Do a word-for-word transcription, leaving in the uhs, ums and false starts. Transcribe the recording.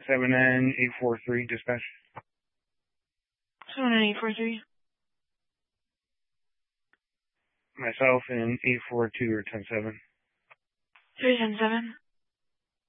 seven N eight four three, dispatch. seven N eight four three. Myself in eight four two or ten seven. three ten seven.